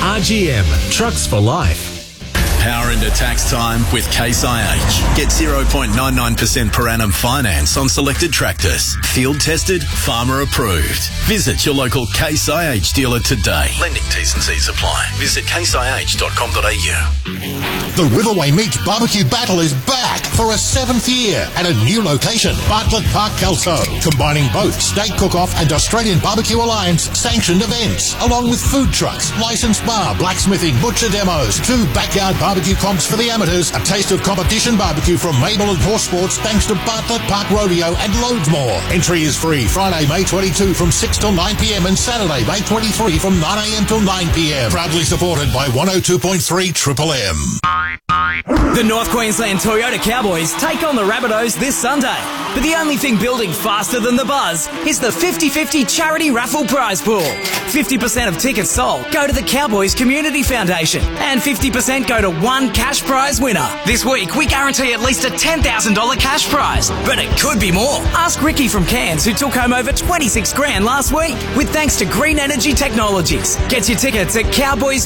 RGM, trucks for life. Power into tax time with Case IH. Get 0.99% per annum finance on selected tractors. Field tested, farmer approved. Visit your local Case IH dealer today. Lending T's and C's apply. Visit caseih.com.au. The Riverway Meats Barbecue Battle is back for a 7th year at a new location, Bartlett Park, Kelso, combining both State Cook-Off and Australian Barbecue Alliance sanctioned events, along with food trucks, licensed bar, blacksmithing, butcher demos, 2 backyard barbecue comps for the amateurs, a taste of competition barbecue from Mabel and Horse Sports thanks to Bartlett Park Rodeo, and loads more. Entry is free Friday, May 22 from 6 till 9 p.m. and Saturday, May 23 from 9 a.m. till 9 p.m. Proudly supported by 102.3 Triple M. The North Queensland Toyota Cowboys take on the Rabbitohs this Sunday. But the only thing building faster than the buzz is the 50-50 charity raffle prize pool. 50% of tickets sold go to the Cowboys Community Foundation and 50% go to one cash prize winner. This week, we guarantee at least a $10,000 cash prize, but it could be more. Ask Ricky from Cairns, who took home over 26 grand last week with thanks to Green Energy Technologies. Get your tickets at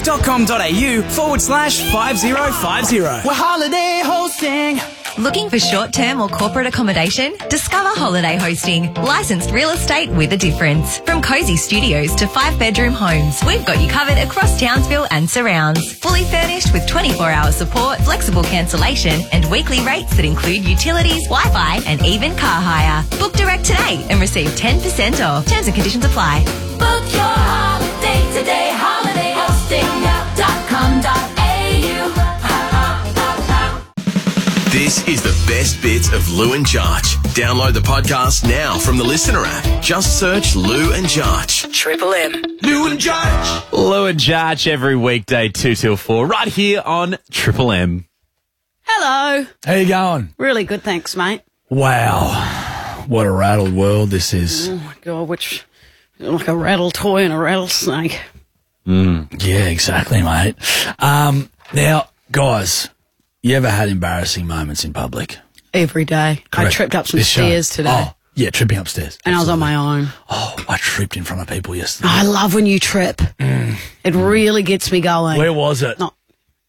cowboys.com.au/5050. We're holiday hosting. Looking for short-term or corporate accommodation? Discover Holiday Hosting, licensed real estate with a difference. From cosy studios to 5-bedroom homes, we've got you covered across Townsville and surrounds. Fully furnished with 24-hour support, flexible cancellation, and weekly rates that include utilities, Wi-Fi, and even car hire. Book direct today and receive 10% off. Terms and conditions apply. Book your holiday today, holidayhosting.com.au. This is the best bits of Lou and Jarch. Download the podcast now from the Listener app. Just search Lou and Jarch. Triple M. Lou and Jarch. Lou and Jarch every weekday 2 till 4 right here on Triple M. Hello. How you going? Really good, thanks, mate. Wow. What a rattled world this is. Oh, my God, like a rattle toy and a rattlesnake. Yeah, exactly, mate. Now, guys, you ever had embarrassing moments in public? Every day. Correct. I tripped up some stairs today. Oh, yeah, tripping upstairs. And absolutely. I was on my own. Oh, I tripped in front of people yesterday. I love when you trip. It really gets me going. Where was it? No.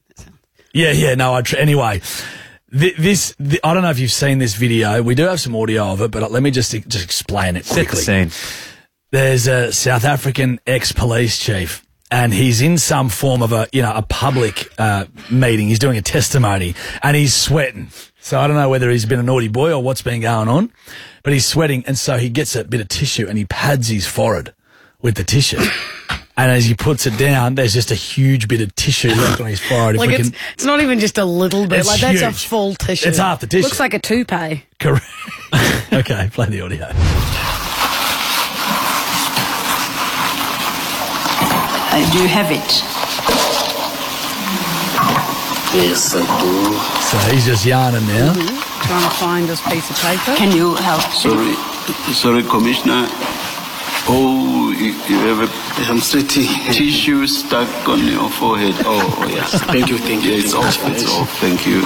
Anyway, this I don't know if you've seen this video. We do have some audio of it, but let me just explain it quickly. Set the scene. There's a South African ex-police chief, and he's in some form of a public meeting. He's doing a testimony, and he's sweating. So I don't know whether he's been a naughty boy or what's been going on, but he's sweating, and so he gets a bit of tissue and he pads his forehead with the tissue. And as he puts it down, there's just a huge bit of tissue left on his forehead. Like it's not even just a little bit. Like that's huge. a full tissue. It's half the tissue. Looks like a toupee. Correct. Okay, play the audio. Do you have it? Yes, I do. So he's just yarning now. Trying to find this piece of paper. Can you help? Sorry, Commissioner. Oh, you have a tissue stuck on your forehead. Oh, yes. Thank you. Yeah, it's off. Thank you.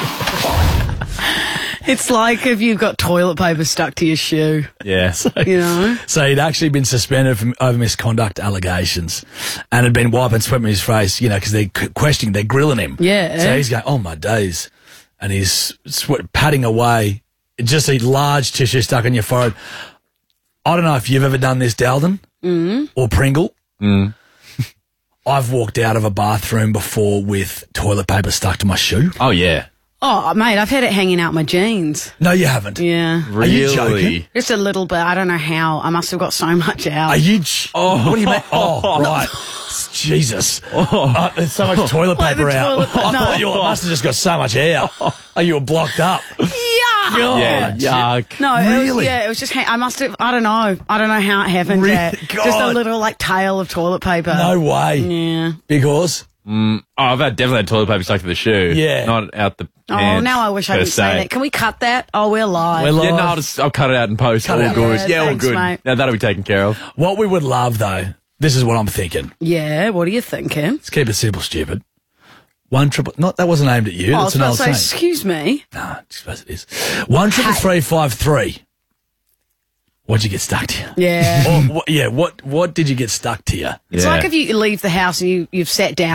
It's like if you've got toilet paper stuck to your shoe. Yeah. So he'd actually been suspended over misconduct allegations and had been wiping sweat in his face, because they're questioning, they're grilling him. Yeah. So he's going, oh, my days. And he's patting away, just a large tissue stuck on your forehead. I don't know if you've ever done this, Dalton, or Pringle. I've walked out of a bathroom before with toilet paper stuck to my shoe. Oh, yeah. Oh, mate, I've had it hanging out my jeans. No, you haven't. Yeah. Are you joking? Just a little bit. I don't know how. I must have got so much out. Are you... what do you mean? Oh, right. Jesus. There's so much toilet paper out. I thought you must have just got so much air. Oh, you were blocked up. Yuck. Yeah, yuck. No, really? It was just... I must have... I don't know how it happened. Really? Just a little, tail of toilet paper. No way. Yeah. Because... I've definitely had toilet paper stuck to the shoe. Yeah. Not out the Oh, pants, now I wish I could say that. Can we cut that? Oh, we're live. We're live. Yeah, no, I'll cut it out in post. All good. Yeah, all thanks, good. mate. Now that'll be taken care of. What we would love, though, this is what I'm thinking. Yeah, what are you thinking? Let's keep it simple, stupid. That wasn't aimed at you. That's an old saying. Excuse me. No, I suppose it is. 1-333-553. What'd you get stuck to you? Yeah. What did you get stuck to you? It's like if you leave the house and you've sat down